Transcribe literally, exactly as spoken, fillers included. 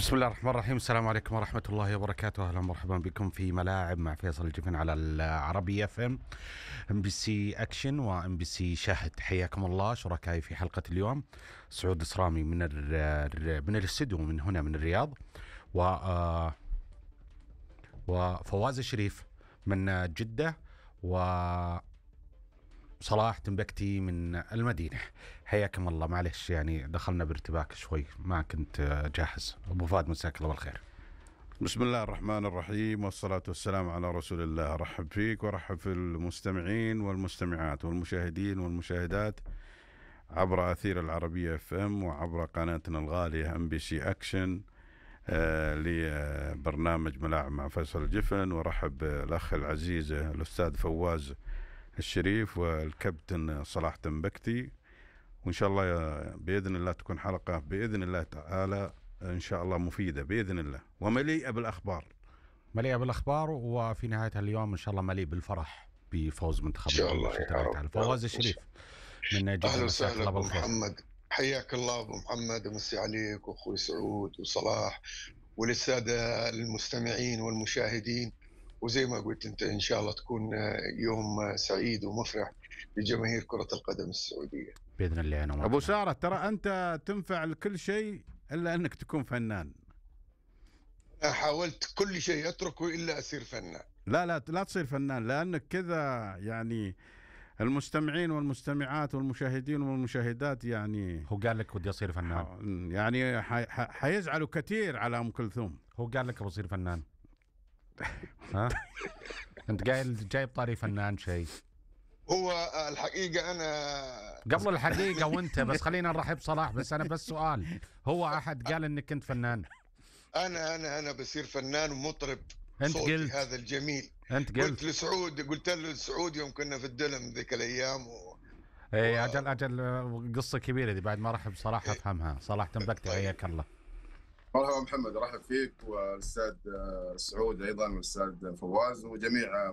بسم الله الرحمن الرحيم. السلام عليكم ورحمة الله وبركاته. أهلا ومرحبا بكم في ملاعب مع فيصل الجفن على العربية اف ام ام بي سي اكشن وام بي سي شاهد. حياكم الله شركائي في حلقة اليوم. سعود إسرامي من ال من الاستوديو من هنا من الرياض، و آه، وفواز الشريف من جدة، و صلاح تنبكتي من المدينة. حياكم الله. معلش يعني دخلنا بارتباك شوي، ما كنت جاهز. أبو فهد مساك الله بالخير. بسم الله الرحمن الرحيم، والصلاة والسلام على رسول الله. رحب فيك ورحب في المستمعين والمستمعات والمشاهدين والمشاهدات عبر أثير العربية اف ام وعبر قناتنا الغالية ام بي سي اكشن آه لبرنامج ملاعب مع فيصل الجفن. ورحب الأخ العزيز الأستاذ فواز الشريف والكابتن صلاح تنبكتي. وإن شاء الله بإذن الله تكون حلقة بإذن الله تعالى إن شاء الله مفيدة بإذن الله ومليئة بالأخبار. مليئة بالأخبار، وفي نهاية اليوم إن شاء الله مليء بالفرح بفوز منتخب إن شاء الله يا رب. فواز الشريف من جدة. أهلا مساك وسهلا الله أبو بالخير. محمد، حياك الله أبو محمد، ومسي عليك وأخوي سعود وصلاح وللسادة المستمعين والمشاهدين. وزي ما قلت أنت إن شاء الله تكون يوم سعيد ومفرح لجماهير كرة القدم السعودية بإذن الله. أنا أبو سارة، ترى أنت تنفع لكل شيء إلا أنك تكون فنان. أنا حاولت كل شيء أتركه إلا أصير فنان. لا لا لا تصير فنان، لأنك كذا يعني المستمعين والمستمعات والمشاهدين والمشاهدات يعني هو قال لك ودي أصير فنان، يعني حيزعلوا كثير على أم كلثوم. هو قال لك أبغى أصير فنان. ها أنت قايل جايب طاري فنان شيء. هو الحقيقة أنا قبل الحقيقة وأنت بس خلينا نرحب صلاح. بس أنا بس سؤال، هو أحد قال إنك كنت فنان؟ أنا أنا أنا بصير فنان ومطرب. أنت صوتي قلت هذا الجميل. أنت قلت قلت لسعود قلت له لسعود يوم كنا في الدلم ذيك الأيام و... اي و... أجل أجل قصة كبيرة دي، بعد ما رحب صلاح أفهمها. صلاح تنبكتي حياك الله. مرحبا محمد، ارحب فيك والاستاذ سعود ايضا والاستاذ فواز وجميع